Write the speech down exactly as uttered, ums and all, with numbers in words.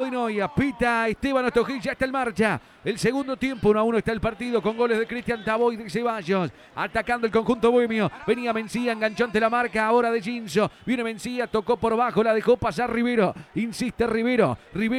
Noia, pita Esteban Ostojic, ya está en marcha. El segundo tiempo, uno a uno está el partido con goles de Cristian Tabó y de Ceballos. Atacando el conjunto bohemio. Venía Mencía, enganchó ante la marca ahora de Ginso. Viene Mencía, tocó por bajo, la dejó pasar Rivero. Insiste Rivero. Rivero.